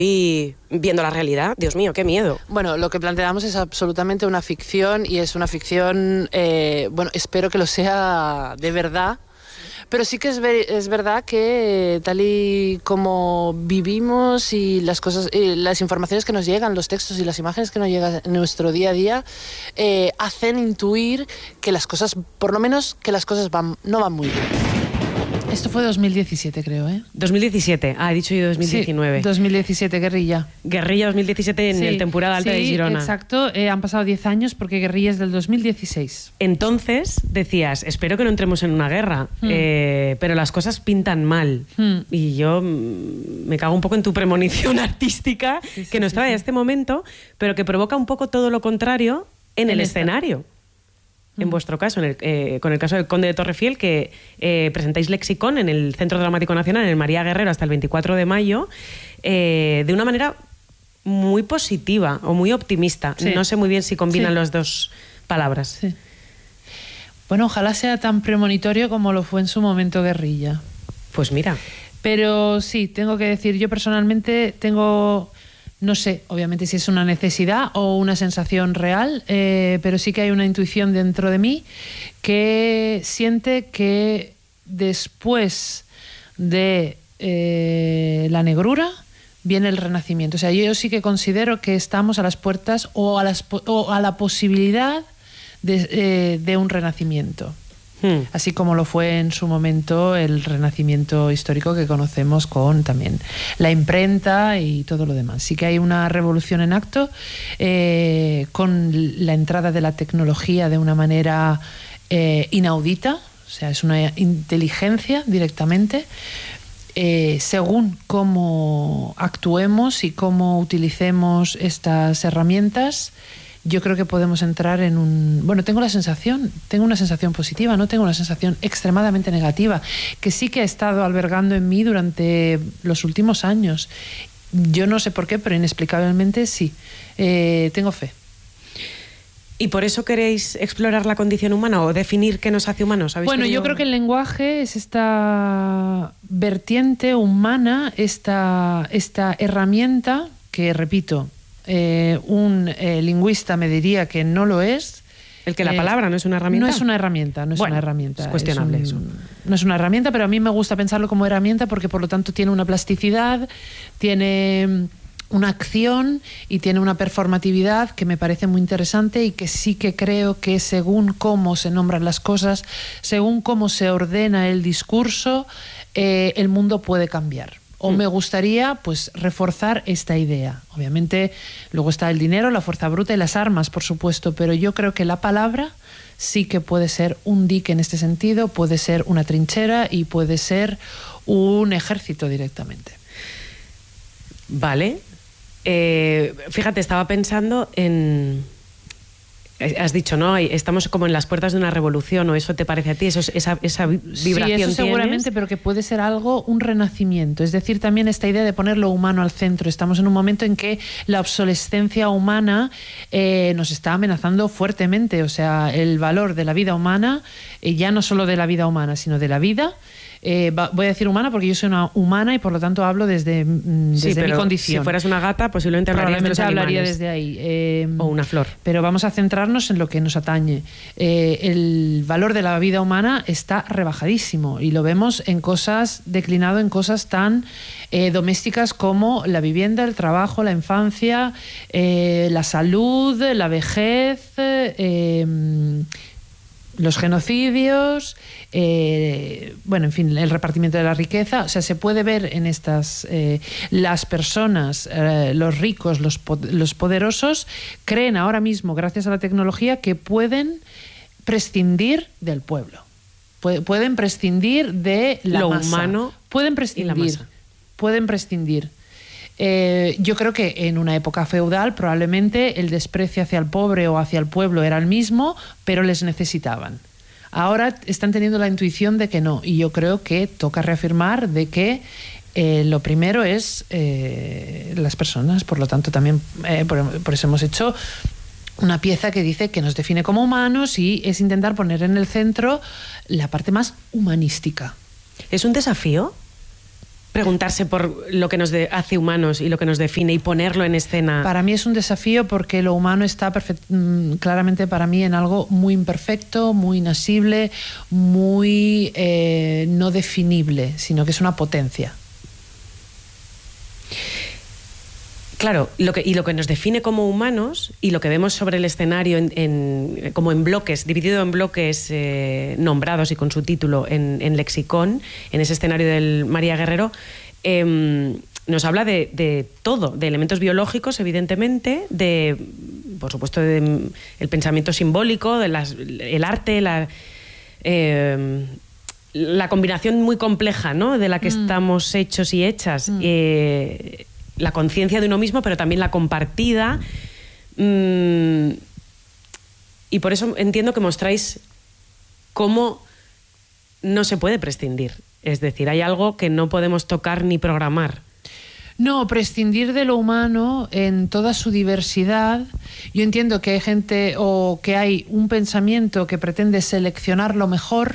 y viendo la realidad, Dios mío, qué miedo. Bueno, lo que planteamos es absolutamente una ficción y es una ficción, bueno, espero que lo sea de verdad, pero sí que es verdad que tal y como vivimos y las cosas, las informaciones que nos llegan, los textos y las imágenes que nos llegan en nuestro día a día, hacen intuir que las cosas, por lo menos que las cosas no van muy bien. Esto fue 2017, creo, ¿eh? 2017. He dicho yo 2019. Sí, 2017, Guerrilla. Guerrilla 2017 en el Temporada Alta de Girona. Exacto. Han pasado 10 años porque Guerrilla es del 2016. Entonces decías, espero que no entremos en una guerra, pero las cosas pintan mal. Y yo me cago un poco en tu premonición artística, que nos trae a este momento, pero que provoca un poco todo lo contrario en el escenario. En vuestro caso, con el caso del Conde de Torrefiel, que presentáis Lexicon en el Centro Dramático Nacional, en el María Guerrero, hasta el 24 de mayo, de una manera muy positiva o muy optimista. Sí. No sé muy bien si combinan las dos palabras. Sí. Bueno, ojalá sea tan premonitorio como lo fue en su momento Guerrilla. Pues mira. Pero sí, tengo que decir, yo personalmente tengo... No sé, obviamente, si es una necesidad o una sensación real, pero sí que hay una intuición dentro de mí que siente que después de la negrura viene el renacimiento. O sea, yo sí que considero que estamos a las puertas o a la posibilidad de un renacimiento. Así como lo fue en su momento el renacimiento histórico que conocemos con también la imprenta y todo lo demás. Sí que hay una revolución en acto con la entrada de la tecnología de una manera inaudita, o sea, es una inteligencia directamente. Según cómo actuemos y cómo utilicemos estas herramientas, yo creo que podemos entrar en un... Bueno, tengo una sensación positiva, no tengo una sensación extremadamente negativa, que sí que ha estado albergando en mí durante los últimos años. Yo no sé por qué, pero inexplicablemente sí. Tengo fe. ¿Y por eso queréis explorar la condición humana o definir qué nos hace humanos? Bueno, yo creo que el lenguaje es esta vertiente humana, esta herramienta que, repito, un lingüista me diría que no lo es. ¿El que la palabra no es una herramienta? No es una herramienta, no es una herramienta. Es cuestionable eso. No es una herramienta, pero a mí me gusta pensarlo como herramienta porque por lo tanto tiene una plasticidad, tiene una acción y tiene una performatividad que me parece muy interesante y que sí que creo que según cómo se nombran las cosas, según cómo se ordena el discurso, el mundo puede cambiar. O me gustaría pues reforzar esta idea. Obviamente luego está el dinero, la fuerza bruta y las armas, por supuesto, pero yo creo que la palabra sí que puede ser un dique en este sentido, puede ser una trinchera y puede ser un ejército directamente. Vale. Fíjate, estaba pensando en... Has dicho, ¿no? Estamos como en las puertas de una revolución, ¿o eso te parece a ti? Esa vibración sí, eso seguramente, ¿tienes? Pero que puede ser algo, un renacimiento. Es decir, también esta idea de poner lo humano al centro. Estamos en un momento en que la obsolescencia humana nos está amenazando fuertemente. O sea, el valor de la vida humana, ya no solo de la vida humana, sino de la vida. Voy a decir humana porque yo soy una humana y por lo tanto hablo desde mi condición. Si fueras una gata, posiblemente hablaría desde ahí. O una flor. Pero vamos a centrarnos en lo que nos atañe. El valor de la vida humana está rebajadísimo y lo vemos declinado en cosas tan domésticas como la vivienda, el trabajo, la infancia, la salud, la vejez, los genocidios, bueno, en fin, el repartimiento de la riqueza. O sea, se puede ver en estas... las personas, los ricos, los poderosos, creen ahora mismo, gracias a la tecnología, que pueden prescindir del pueblo. Pueden prescindir de la masa. Humano pueden prescindir, y la masa. Pueden prescindir. Yo creo que en una época feudal probablemente el desprecio hacia el pobre o hacia el pueblo era el mismo, pero les necesitaban. Ahora están teniendo la intuición de que no, y yo creo que toca reafirmar de que lo primero es las personas. Por lo tanto también por eso hemos hecho una pieza que dice que nos define como humanos y es intentar poner en el centro la parte más humanística. ¿Es un desafío? preguntarse por lo que nos hace humanos y lo que nos define y ponerlo en escena? Para mí es un desafío porque lo humano está claramente para mí en algo muy imperfecto, muy inasible, muy no definible, sino que es una potencia. Claro, lo que nos define como humanos y lo que vemos sobre el escenario como en bloques, dividido en bloques nombrados y con su título en Lexicon, en ese escenario del María Guerrero, nos habla de todo, de elementos biológicos, evidentemente, por supuesto, el pensamiento simbólico, el arte, la combinación muy compleja, ¿no?, de la que estamos hechos y hechas. La conciencia de uno mismo, pero también la compartida. Y por eso entiendo que mostráis cómo no se puede prescindir. Es decir, hay algo que no podemos tocar ni programar. No, prescindir de lo humano en toda su diversidad. Yo entiendo que hay gente o que hay un pensamiento que pretende seleccionar lo mejor,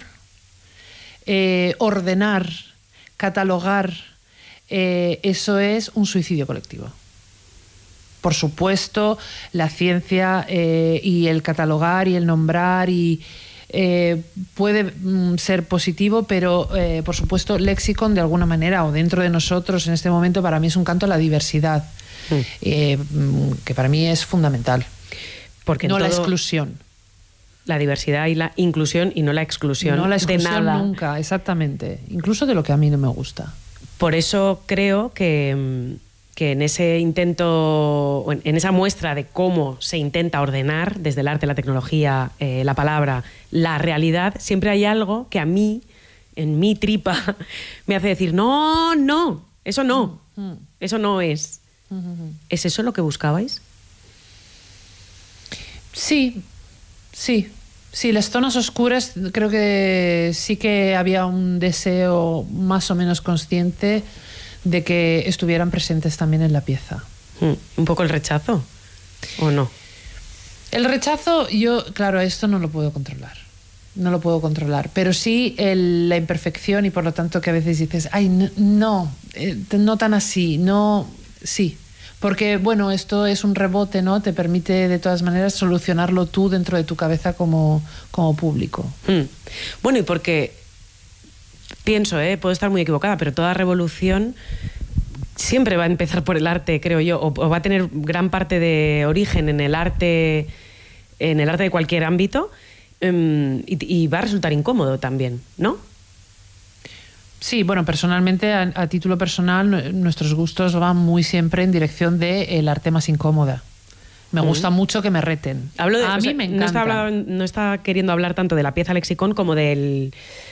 ordenar, catalogar. Eso es un suicidio colectivo. Por supuesto, la ciencia y el catalogar y el nombrar puede ser positivo, pero por supuesto Lexicon de alguna manera o dentro de nosotros en este momento para mí es un canto a la diversidad, que para mí es fundamental. Porque no la exclusión. La diversidad y la inclusión y no la exclusión, no la exclusión de nada. Nunca, exactamente. Incluso de lo que a mí no me gusta. Por eso creo que en ese intento, en esa muestra de cómo se intenta ordenar desde el arte, la tecnología, la palabra, la realidad, siempre hay algo que a mí, en mi tripa, me hace decir, no, eso no, eso no es. ¿Es eso lo que buscabais? Sí, las zonas oscuras creo que sí que había un deseo más o menos consciente de que estuvieran presentes también en la pieza. ¿Un poco el rechazo? ¿O no? El rechazo, claro, esto no lo puedo controlar. No lo puedo controlar. Pero sí la imperfección y por lo tanto que a veces dices, ay, no tan así, no, sí. Porque, bueno, esto es un rebote, ¿no? Te permite, de todas maneras, solucionarlo tú dentro de tu cabeza como público. Bueno, y porque pienso, puedo estar muy equivocada, pero toda revolución siempre va a empezar por el arte, creo yo, o va a tener gran parte de origen en el arte de cualquier ámbito, y va a resultar incómodo también, ¿no? Sí, bueno, personalmente, a título personal, nuestros gustos van muy siempre en dirección del arte más incómoda. Me gusta mucho que me reten. A mí me encanta. No está queriendo hablar tanto de la pieza Lexicon como del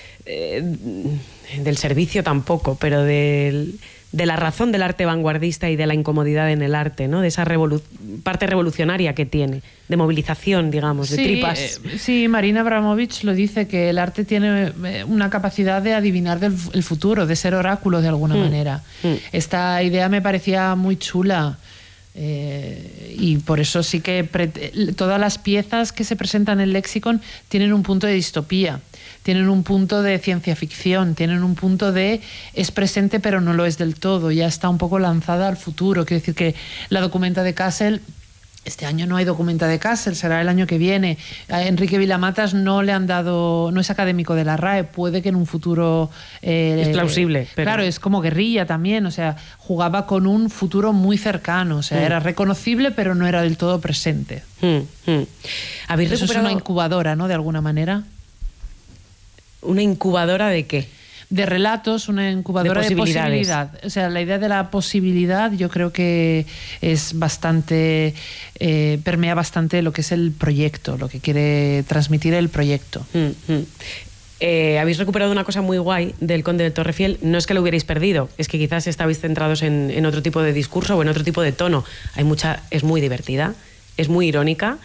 servicio tampoco, pero de la razón del arte vanguardista y de la incomodidad en el arte, ¿no? De esa parte revolucionaria que tiene, de movilización, digamos, de tripas. Sí, Marina Abramovich lo dice, que el arte tiene una capacidad de adivinar el futuro, de ser oráculo de alguna manera. Esta idea me parecía muy chula. Y por eso sí que todas las piezas que se presentan en Lexicon tienen un punto de distopía, tienen un punto de ciencia ficción, tienen un punto de es presente pero no lo es del todo, ya está un poco lanzada al futuro. Quiero decir que la documenta de Kassel, este año no hay documenta de Kassel, será el año que viene. A Enrique Vilamatas no es académico de la RAE, puede que en un futuro... es plausible. Pero... Claro, es como Guerrilla también, o sea, jugaba con un futuro muy cercano, o sea, era reconocible pero no era del todo presente. ¿Habéis Eso es una incubadora, ¿no?, de alguna manera. ¿Una incubadora de qué? De relatos, una incubadora de posibilidad. O sea, la idea de la posibilidad yo creo que es bastante, permea bastante lo que es el proyecto, lo que quiere transmitir el proyecto. Habéis recuperado una cosa muy guay del Conde de Torrefiel. No es que lo hubierais perdido, es que quizás estabais centrados en otro tipo de discurso o en otro tipo de tono. Es muy divertida, es muy irónica.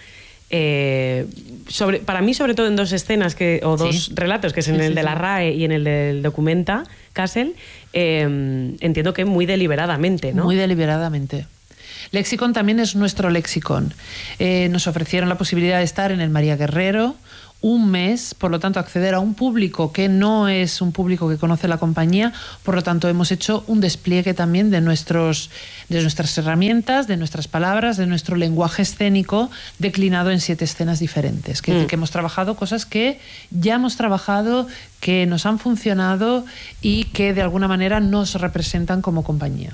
Para mí, sobre todo en dos escenas dos relatos, que es en el de la RAE y en el del documenta Kassel, entiendo que muy deliberadamente, ¿no? Muy deliberadamente. Lexicon también es nuestro Lexicon. Nos ofrecieron la posibilidad de estar en el María Guerrero, un mes, por lo tanto acceder a un público que no es un público que conoce la compañía, por lo tanto hemos hecho un despliegue también de nuestras herramientas, de nuestras palabras, de nuestro lenguaje escénico declinado en 7 escenas diferentes. Que hemos trabajado cosas que ya hemos trabajado, que nos han funcionado y que de alguna manera nos representan como compañía.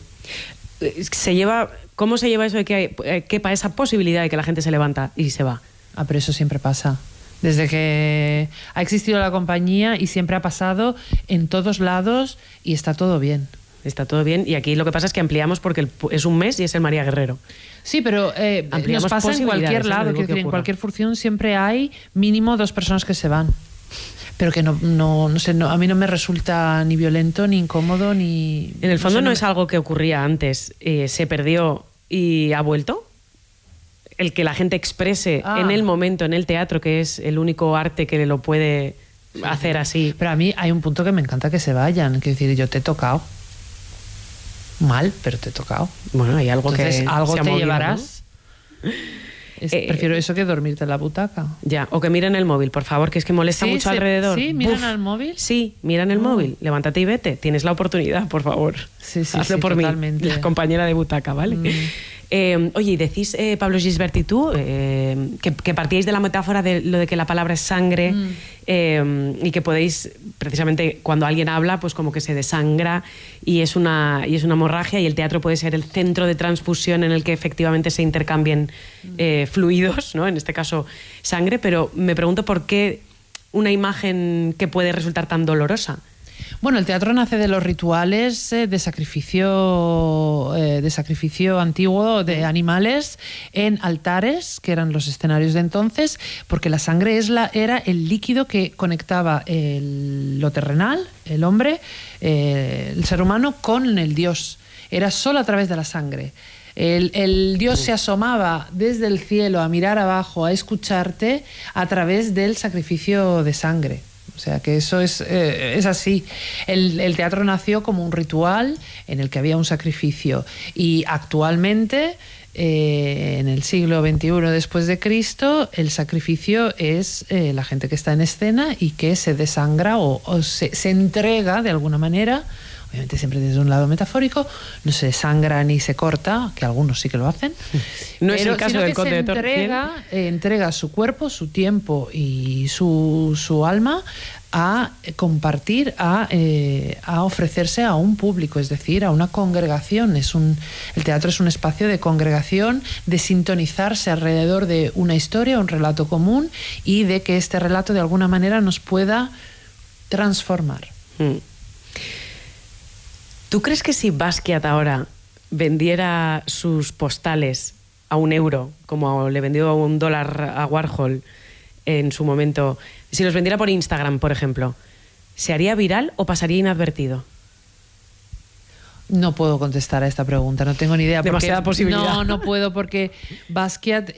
¿Cómo se lleva eso de que quepa esa posibilidad de que la gente se levanta y se va? Pero eso siempre pasa. Desde que ha existido la compañía y siempre ha pasado en todos lados y está todo bien. Está todo bien y aquí lo que pasa es que ampliamos porque es un mes y es el María Guerrero. Sí, pero nos pasa en cualquier lado. Quiero decir, en cualquier función siempre hay mínimo 2 personas que se van. Pero que no sé, a mí no me resulta ni violento, ni incómodo, ni... En el fondo no es algo que ocurría antes. Se perdió y ha vuelto. El que la gente exprese en el momento, en el teatro, que es el único arte que lo puede hacer así. Pero a mí hay un punto que me encanta que se vayan. Quiero decir, yo te he tocado. Mal, pero te he tocado. Bueno, hay algo. Entonces, que algo se ha te movido, llevarás. ¿No? Prefiero eso que dormirte en la butaca. Ya, o que miren el móvil, por favor, que es que molesta mucho alrededor. ¿Sí? ¿Miran al móvil? Sí, miran el móvil. Levántate y vete. Tienes la oportunidad, por favor. Sí, hazlo por totalmente. mí, la compañera de butaca, ¿vale? Oye, y decís, Pablo Gisbert y tú, que partíais de la metáfora de lo de que la palabra es sangre y que podéis, precisamente cuando alguien habla, pues como que se desangra y es una hemorragia y el teatro puede ser el centro de transfusión en el que efectivamente se intercambien fluidos, ¿no? En este caso sangre, pero me pregunto por qué una imagen que puede resultar tan dolorosa. Bueno, el teatro nace de los rituales de sacrificio antiguo de animales en altares, que eran los escenarios de entonces, porque la sangre era el líquido que conectaba lo terrenal, el hombre, el ser humano, con el Dios. Era solo a través de la sangre. El Dios se asomaba desde el cielo a mirar abajo, a escucharte a través del sacrificio de sangre. O sea que eso es así. El teatro nació como un ritual en el que había un sacrificio y actualmente, en el siglo XXI después de Cristo, el sacrificio es la gente que está en escena y que se desangra o se entrega de alguna manera. Obviamente siempre desde un lado metafórico, no se sangra ni se corta, que algunos sí que lo hacen. No es el caso del Conde de Torciel. Entrega su cuerpo, su tiempo y su alma a compartir, a ofrecerse a un público, es decir, a una congregación. El teatro es un espacio de congregación, de sintonizarse alrededor de una historia, un relato común y de que este relato de alguna manera nos pueda transformar. ¿Tú crees que si Basquiat ahora vendiera sus postales a €1, como le vendió $1 a Warhol en su momento, si los vendiera por Instagram, por ejemplo, ¿se haría viral o pasaría inadvertido? No puedo contestar a esta pregunta, no tengo ni idea. Demasiada posibilidad. No puedo porque Basquiat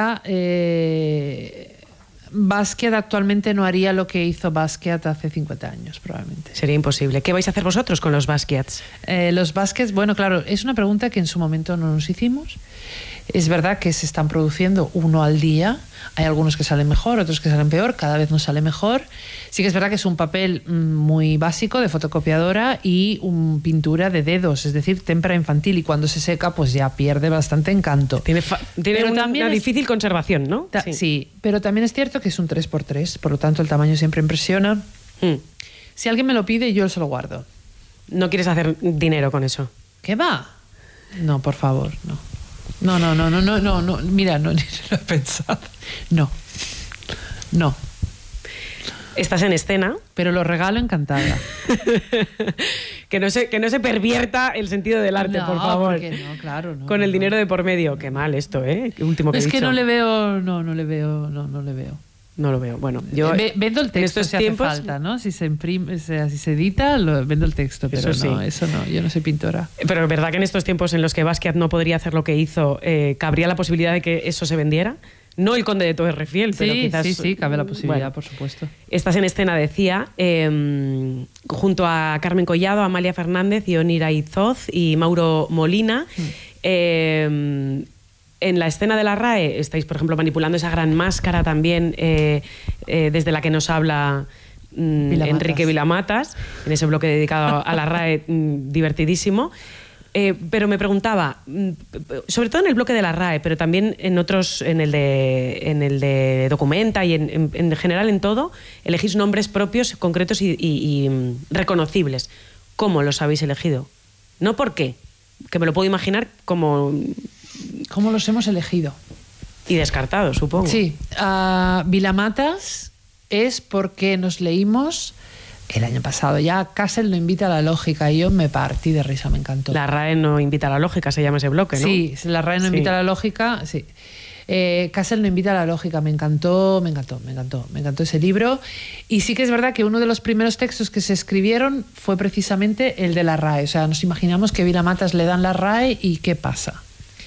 Basquiat actualmente no haría lo que hizo Basquiat hace 50 años, probablemente. Sería imposible. ¿Qué vais a hacer vosotros con los Basquiats? Los Basquiats, bueno, claro, es una pregunta que en su momento no nos hicimos. Es verdad que se están produciendo uno al día. Hay algunos que salen mejor, otros que salen peor, cada vez nos sale mejor. Sí que es verdad que es un papel muy básico de fotocopiadora y pintura de dedos, es decir, témpera infantil, y cuando se seca pues ya pierde bastante encanto. Tiene una difícil conservación, ¿no? Sí, pero también es cierto que es un 3x3, por lo tanto el tamaño siempre impresiona. Si alguien me lo pide, yo se lo guardo. ¿No quieres hacer dinero con eso? ¿Qué va? No, por favor, no. No, mira, no, ni lo he pensado. No. Estás en escena. Pero lo regalo encantada. que no se pervierta el sentido del arte, por favor. No, claro. Con el dinero de por medio. Qué mal esto, ¿eh? Qué último que he dicho. Es que no le veo. No lo veo. Bueno, yo vendo el texto en estos si tiempos, hace falta, ¿no? Si se imprime, si se edita, vendo el texto, pero eso no, yo no soy pintora. Pero es verdad que en estos tiempos en los que Basquiat no podría hacer lo que hizo, ¿cabría la posibilidad de que eso se vendiera? No el Conde de Torrefiel, pero quizás... Sí, cabe la posibilidad, por supuesto. Estás en escena, decía, junto a Carmen Collado, Amalia Fernández, Onira Izoz y Mauro Molina. En la escena de la RAE estáis, por ejemplo, manipulando esa gran máscara también desde la que nos habla Enrique Vilamatas, en ese bloque dedicado a la RAE divertidísimo. Pero me preguntaba, sobre todo en el bloque de la RAE, pero también en otros, en el de Documenta y en general en todo, elegís nombres propios, concretos y reconocibles. ¿Cómo los habéis elegido? No por qué, que me lo puedo imaginar como... ¿Cómo los hemos elegido? Y descartado, supongo. Sí, Vilamatas es porque nos leímos... El año pasado ya Castle no invita a la lógica y yo me partí de risa, me encantó. La RAE no invita a la lógica, se llama ese bloque, ¿no? Sí, la RAE no invita a la lógica, sí. Castle no invita a la lógica, me encantó ese libro. Y sí que es verdad que uno de los primeros textos que se escribieron fue precisamente el de la RAE. O sea, nos imaginamos que Vilamatas le dan la RAE y ¿qué pasa?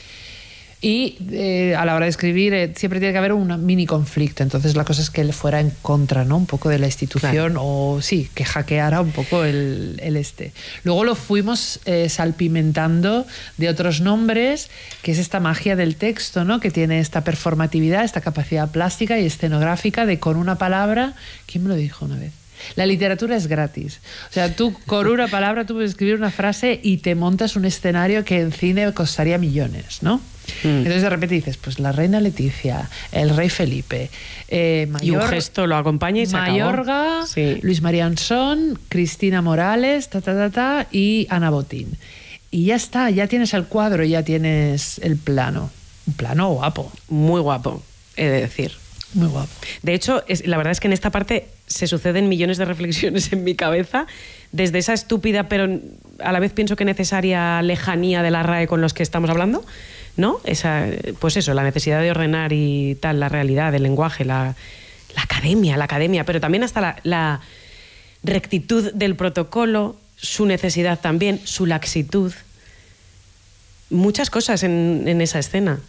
Y a la hora de escribir siempre tiene que haber un mini conflicto. Entonces la cosa es que él fuera en contra, ¿no? Un poco de la institución, claro. O sí, que hackeara un poco el este. Luego lo fuimos salpimentando de otros nombres, que es esta magia del texto, ¿no? Que tiene esta performatividad, esta capacidad plástica y escenográfica de con una palabra... ¿Quién me lo dijo una vez? La literatura es gratis. O sea, tú con una palabra tú puedes escribir una frase y te montas un escenario que en cine costaría millones, ¿no? Entonces de repente dices, pues la reina Leticia, el rey Felipe, y un gesto lo acompaña y se Mayorga, sí. Luis María Ansón, Cristina Morales, y Ana Botín. Y ya está, ya tienes el cuadro, ya tienes el plano. Un plano guapo. Muy guapo, he de decir. Muy guapo. De hecho, la verdad es que en esta parte se suceden millones de reflexiones en mi cabeza, desde esa estúpida, pero a la vez pienso que necesaria lejanía de la RAE con los que estamos hablando, ¿no? Pues eso, la necesidad de ordenar y tal, la realidad, el lenguaje, la academia, pero también hasta la rectitud del protocolo, su necesidad también, su laxitud. Muchas cosas en esa escena.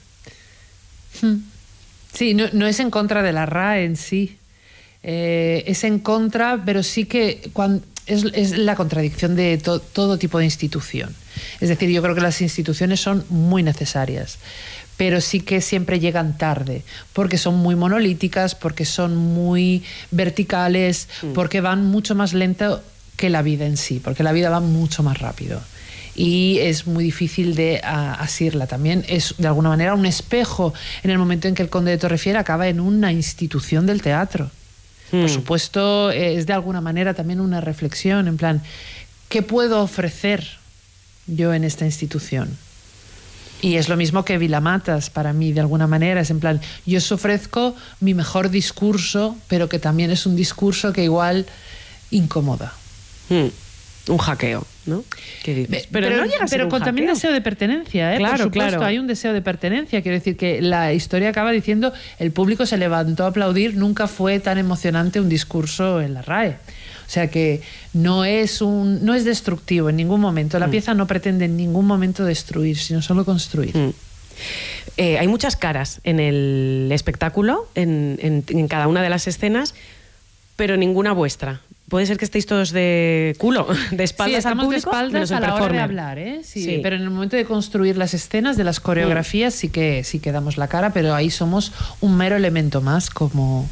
Sí, no es en contra de la RAE en sí. Es en contra, pero sí que es la contradicción de todo tipo de institución. Es decir, yo creo que las instituciones son muy necesarias, pero sí que siempre llegan tarde, porque son muy monolíticas, porque son muy verticales, porque van mucho más lento que la vida en sí, porque la vida va mucho más rápido. Y es muy difícil de asirla. También es, de alguna manera, un espejo en el momento en que el Conde de Torrefiera acaba en una institución del teatro. Por supuesto, es de alguna manera también una reflexión, en plan, ¿qué puedo ofrecer yo en esta institución? Y es lo mismo que Vilamatas para mí, de alguna manera, es en plan, yo os ofrezco mi mejor discurso, pero que también es un discurso que igual incomoda. Un hackeo, ¿no? ¿Qué dices? Pero no llega a ser con también deseo de pertenencia, ¿eh? Claro, por supuesto, claro. Hay un deseo de pertenencia. Quiero decir que la historia acaba diciendo el público se levantó a aplaudir, nunca fue tan emocionante un discurso en la RAE. O sea que no es destructivo en ningún momento. La pieza no pretende en ningún momento destruir, sino solo construir. Hay muchas caras en el espectáculo, en cada una de las escenas, pero ninguna vuestra. Puede ser que estéis todos de culo, de espaldas al público. Sí, estamos de espaldas a la hora de hablar, ¿eh? Sí, pero en el momento de construir las escenas, de las coreografías, sí que damos la cara, pero ahí somos un mero elemento más, como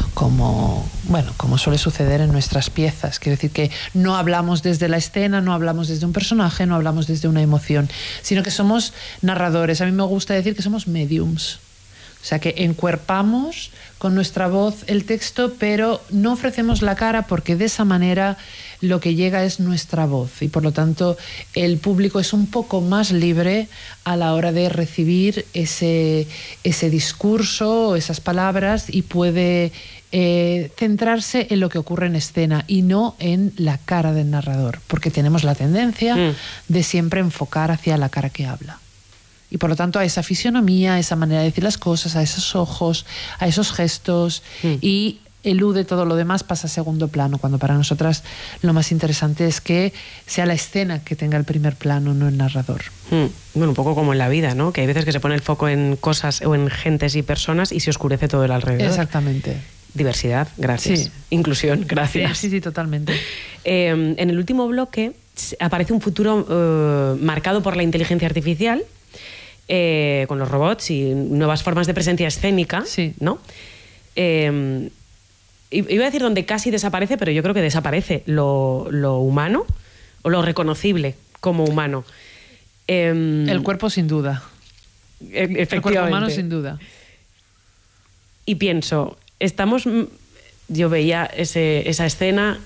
suele suceder en nuestras piezas. Quiero decir que no hablamos desde la escena, no hablamos desde un personaje, no hablamos desde una emoción, sino que somos narradores. A mí me gusta decir que somos mediums. O sea, que encuerpamos con nuestra voz el texto, pero no ofrecemos la cara porque de esa manera lo que llega es nuestra voz y por lo tanto el público es un poco más libre a la hora de recibir ese discurso, esas palabras y puede centrarse en lo que ocurre en escena y no en la cara del narrador, porque tenemos la tendencia de siempre enfocar hacia la cara que habla. Y por lo tanto a esa fisionomía, a esa manera de decir las cosas, a esos ojos, a esos gestos y elude todo lo demás, pasa a segundo plano, cuando para nosotras lo más interesante es que sea la escena que tenga el primer plano, no el narrador. Bueno, un poco como en la vida, ¿no? Que hay veces que se pone el foco en cosas o en gentes y personas y se oscurece todo el alrededor. Exactamente. Diversidad, gracias. Sí. Inclusión, gracias. Sí, totalmente. En el último bloque aparece un futuro marcado por la inteligencia artificial. con los robots y nuevas formas de presencia escénica, sí. ¿no? Iba a decir donde casi desaparece, pero yo creo que desaparece lo humano o lo reconocible como humano. El cuerpo sin duda. Efectivamente. El cuerpo humano sin duda. Y pienso, yo veía esa escena,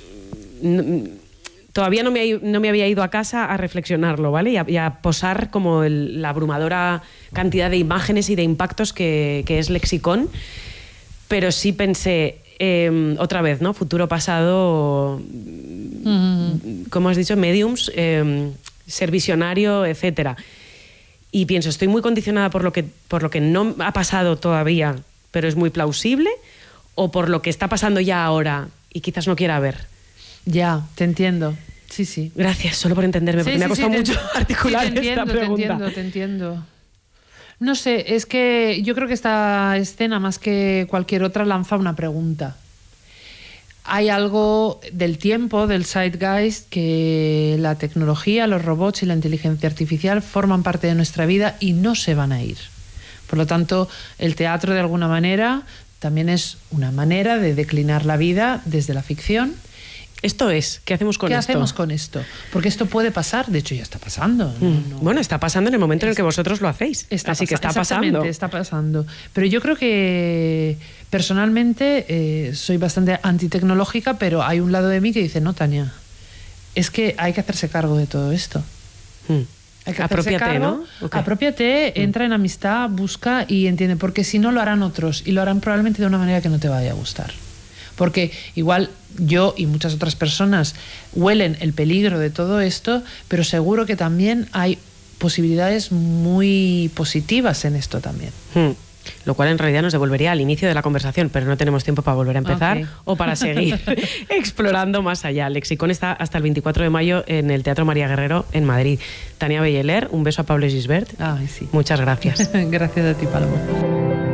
todavía no me había ido a casa a reflexionarlo, ¿vale? Y a posar como la abrumadora cantidad de imágenes y de impactos que es Lexicon, pero sí pensé, otra vez, ¿no? Futuro, pasado, como has dicho, mediums, ser visionario, etcétera. Y pienso, estoy muy condicionada por lo que no ha pasado todavía, pero es muy plausible, o por lo que está pasando ya ahora y quizás no quiera ver. Ya, te entiendo. Sí, sí. Gracias, solo por entenderme, porque me ha costado mucho articular esta pregunta. Te entiendo. No sé, es que yo creo que esta escena, más que cualquier otra, lanza una pregunta. Hay algo del tiempo, del zeitgeist, que la tecnología, los robots y la inteligencia artificial forman parte de nuestra vida y no se van a ir. Por lo tanto, el teatro, de alguna manera, también es una manera de declinar la vida desde la ficción. Esto es, ¿qué hacemos con esto? ¿Qué hacemos con esto? Porque esto puede pasar, de hecho ya está pasando. Bueno, está pasando en el momento en el que vosotros lo hacéis. Así que está pasando. Está pasando. Pero yo creo que personalmente soy bastante antitecnológica, pero hay un lado de mí que dice, no, Tania, es que hay que hacerse cargo de todo esto. Hay que apropiate, ¿no? Okay. Apropiate, entra en amistad, busca y entiende, porque si no lo harán otros y lo harán probablemente de una manera que no te vaya a gustar. Porque igual yo y muchas otras personas huelen el peligro de todo esto, pero seguro que también hay posibilidades muy positivas en esto también. Lo cual en realidad nos devolvería al inicio de la conversación, pero no tenemos tiempo para volver a empezar o para seguir explorando más allá. Lexicon está hasta el 24 de mayo en el Teatro María Guerrero en Madrid. Tania Belleler, un beso a Pablo Gisbert. Ay, sí. Muchas gracias. Gracias a ti, Paloma.